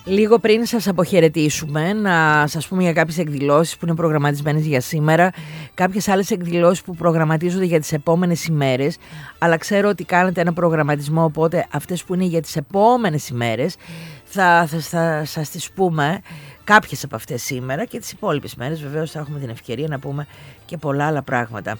Λίγο πριν σας αποχαιρετήσουμε, να σας πούμε για κάποιες εκδηλώσεις που είναι προγραμματισμένες για σήμερα, κάποιες άλλες εκδηλώσεις που προγραμματίζονται για τις επόμενες ημέρες, αλλά ξέρω ότι κάνετε ένα προγραμματισμό, οπότε αυτές που είναι για τις επόμενες ημέρες θα σας τις πούμε, κάποιες από αυτές σήμερα, και τις υπόλοιπες μέρες βεβαίως θα έχουμε την ευκαιρία να πούμε και πολλά άλλα πράγματα.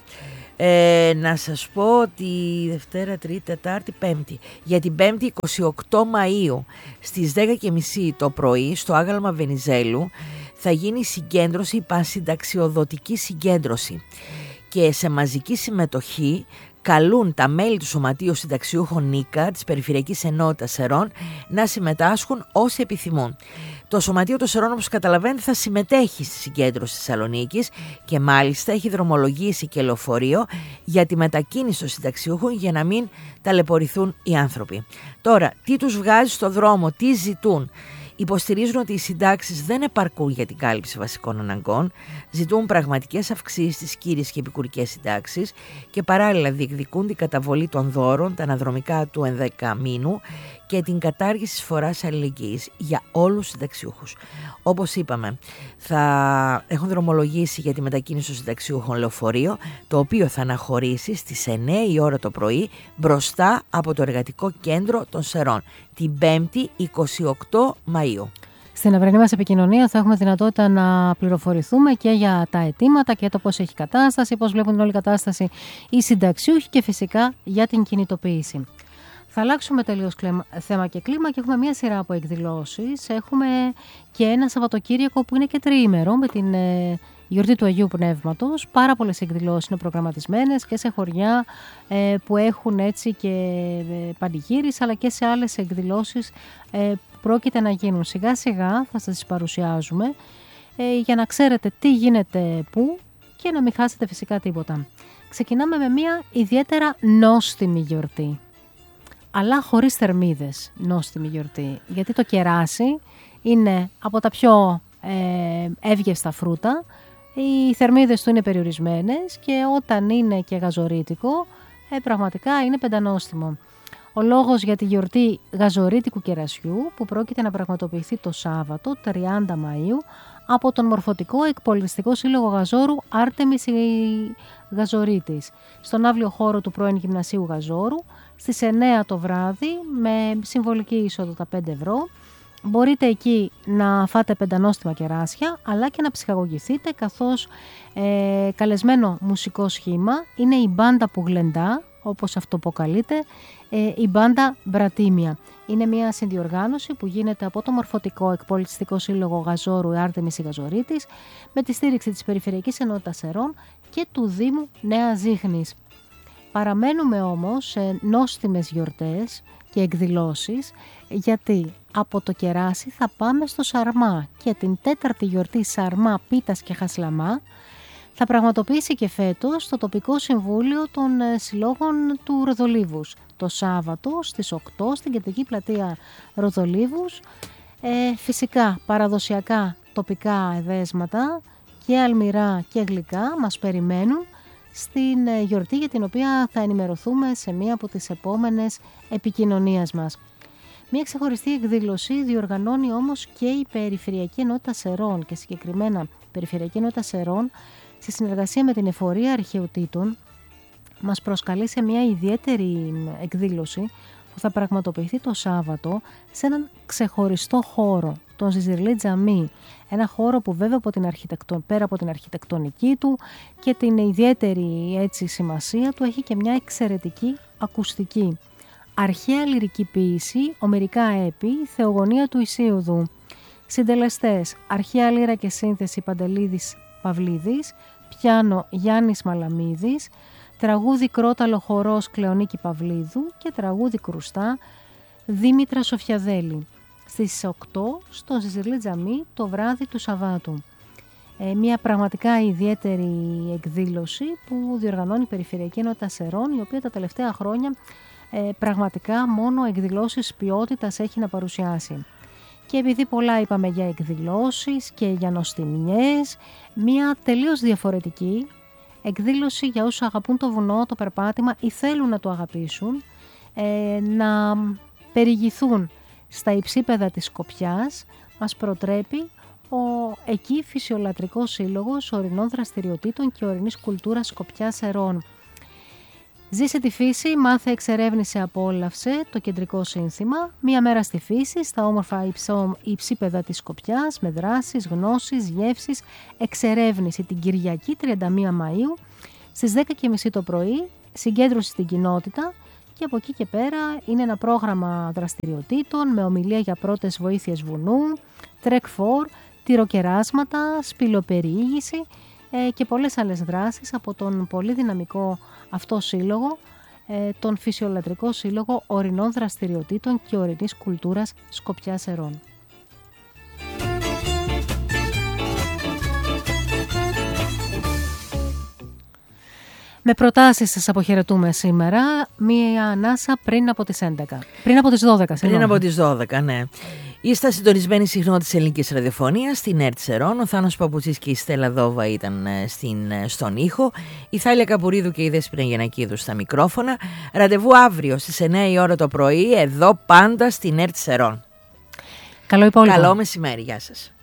Να σας πω ότι Δευτέρα, Τρίτη, Τετάρτη, Πέμπτη. Για την Πέμπτη 28 Μαΐου στις 10:30 το πρωί στο Άγαλμα Βενιζέλου θα γίνει συγκέντρωση, πανσυνταξιοδοτική συγκέντρωση, και σε μαζική συμμετοχή καλούν τα μέλη του Σωματείου Συνταξιούχων ΝΙΚΑ της Περιφερειακής Ενότητας Σερών να συμμετάσχουν όσοι επιθυμούν. Το Σωματείο των Σερών, όπως καταλαβαίνετε, θα συμμετέχει στη συγκέντρωση της Θεσσαλονίκης και μάλιστα έχει δρομολογήσει και λεωφορείο για τη μετακίνηση των συνταξιούχων για να μην ταλαιπωρηθούν οι άνθρωποι. Τώρα, τι τους βγάζει στο δρόμο, τι ζητούν? Υποστηρίζουν ότι οι συντάξεις δεν επαρκούν για την κάλυψη βασικών αναγκών, ζητούν πραγματικές αυξήσεις στις κύριες και επικουρικές συντάξεις και παράλληλα διεκδικούν την καταβολή των δώρων, τα αναδρομικά του 11 μήνου και την κατάργηση της φοράς αλληλεγγύης για όλους τους συνταξιούχους. Όπως είπαμε, θα έχουν δρομολογήσει για τη μετακίνηση των συνταξιούχων λεωφορείο, το οποίο θα αναχωρήσει στις 9 η ώρα το πρωί μπροστά από το Εργατικό Κέντρο των Σερών, την 5η 28 Μαΐου. Στην αυριανή μας επικοινωνία θα έχουμε δυνατότητα να πληροφορηθούμε και για τα αιτήματα και το πώς έχει κατάσταση, πώς βλέπουν την όλη κατάσταση οι συνταξιούχοι και φυσικά για την κινητοποίηση. Θα αλλάξουμε τελείως θέμα και κλίμα και έχουμε μια σειρά από εκδηλώσεις. Έχουμε και ένα Σαββατοκύριακο που είναι και τριήμερο με την γιορτή του Αγίου Πνεύματος. Πάρα πολλές εκδηλώσεις είναι προγραμματισμένες και σε χωριά που έχουν έτσι και πανηγύρις, αλλά και σε άλλες εκδηλώσεις πρόκειται να γίνουν. Σιγά σιγά θα σας τις παρουσιάζουμε για να ξέρετε τι γίνεται πού και να μην χάσετε φυσικά τίποτα. Ξεκινάμε με μια ιδιαίτερα νόστιμη γιορτή, αλλά χωρίς θερμίδες νόστιμη γιορτή, γιατί το κεράσι είναι από τα πιο εύγευστα φρούτα, οι θερμίδες του είναι περιορισμένες και όταν είναι και γαζορίτικο πραγματικά είναι πεντανόστιμο. Ο λόγος για τη γιορτή γαζορίτικου κερασιού που πρόκειται να πραγματοποιηθεί το Σάββατο 30 Μαΐου από τον Μορφωτικό Εκπολιστικό Σύλλογο Γαζόρου Άρτεμις Γαζορίτης στον αύλιο χώρο του πρώην Γυμνασίου Γαζόρου στις 9 το βράδυ με συμβολική είσοδο τα 5 ευρώ. Μπορείτε εκεί να φάτε πεντανόστιμα κεράσια αλλά και να ψυχαγωγηθείτε, καθώς καλεσμένο μουσικό σχήμα είναι η μπάντα που γλεντά, όπως αυτό αποκαλείται, η μπάντα Μπρατίμια. Είναι μια συνδιοργάνωση που γίνεται από το Μορφωτικό Εκπολιστικό Σύλλογο Γαζόρου Άρτεμις Γαζορίτης με τη στήριξη της Περιφερειακής Ενότητας Σερών και του Δήμου Νέας Ζίχνης. Παραμένουμε όμως σε νόστιμες γιορτές και εκδηλώσεις, γιατί από το κεράσι θα πάμε στο σαρμά και την τέταρτη γιορτή σαρμά, πίτας και χασλαμά θα πραγματοποιήσει και φέτος το τοπικό συμβούλιο των συλλόγων του Ροδολίβους το Σάββατο στις 8 στην κεντρική πλατεία Ροδολίβους. Φυσικά παραδοσιακά τοπικά εδέσματα και αλμυρά και γλυκά μας περιμένουν στην γιορτή, για την οποία θα ενημερωθούμε σε μία από τις επόμενες επικοινωνίες μας. Μία ξεχωριστή εκδήλωση διοργανώνει όμως και η Περιφερειακή Ενότητα Σερών και συγκεκριμένα η Περιφερειακή Ενότητα Σερών σε συνεργασία με την Εφορία Αρχαιοτήτων μας προσκαλεί σε μια ιδιαίτερη εκδήλωση που θα πραγματοποιηθεί το Σάββατο σε έναν ξεχωριστό χώρο, τον Ζιζιρλί Τζαμί. Ένα χώρο που βέβαια πέρα από την αρχιτεκτονική του και την ιδιαίτερη έτσι σημασία του, έχει και μια εξαιρετική ακουστική. Αρχαία λυρική ποίηση, ομερικά έπι, θεογονία του Ισίουδου. Συντελεστές: αρχαία λύρα και σύνθεση Παντελίδης Παυλίδης, πιάνο Γιάννης Μαλαμίδης, τραγούδι κρόταλο χορός Κλεονίκη Παυλίδου και τραγούδι κρουστά Δήμητρα Σοφιαδέλη. Στις 8 στο Ζιζιρλί Τζαμί το βράδυ του Σαββάτου. Μια πραγματικά ιδιαίτερη εκδήλωση που διοργανώνει η Περιφερειακή Ενότητα Σερών, η οποία τα τελευταία χρόνια πραγματικά μόνο εκδηλώσεις ποιότητας έχει να παρουσιάσει. Και επειδή πολλά είπαμε για εκδηλώσεις και για νοστιμιές, μια τελείως διαφορετική εκδήλωση για όσους αγαπούν το βουνό, το περπάτημα ή θέλουν να το αγαπήσουν, να περιηγηθούν στα υψίπεδα της Σκοπιάς μας προτρέπει ο εκεί Φυσιολατρικός Σύλλογος Ορεινών Δραστηριοτήτων και Ορεινής Κουλτούρας Σκοπιάς Ερών. Ζήσε τη φύση, μάθε, εξερεύνησε, απόλαυσε το κεντρικό σύνθημα. Μία μέρα στη φύση, στα όμορφα υψίπεδα της Σκοπιάς, με δράσεις, γνώσεις, γεύσεις, εξερεύνηση την Κυριακή 31 Μαΐου στις 10.30 το πρωί, συγκέντρωση στην κοινότητα και από εκεί και πέρα είναι ένα πρόγραμμα δραστηριοτήτων με ομιλία για πρώτες βοήθειες βουνού, τρεκ φορ, τυροκεράσματα, σπηλοπεριήγηση και πολλές άλλες δράσεις από τον πολύ δυναμικό αυτό σύλλογο, τον Φυσιολατρικό Σύλλογο Ορεινών Δραστηριοτήτων και Ορεινής Κουλτούρας Σκοπιάς Ερών. Με προτάσεις σας αποχαιρετούμε σήμερα, μία ανάσα πριν από τις 11. Πριν από τις 12, Πριν από τις 12, ναι. Είστε συντονισμένοι συχνότητα της ελληνικής ραδιοφωνίας στην ΕΡΤ Ερών. Ο Θάνος Παπουτσής και η Στέλλα Δόβα ήταν στον ήχο. Η Θάλια Καπουρίδου και η Δέσποινα Γιαννακίδου στα μικρόφωνα. Ραντεβού αύριο στις 9 η ώρα το πρωί, εδώ πάντα στην ΕΡΤ Ερών. Καλό υπόλοιπο. Καλό μεσημέρι, γεια σας.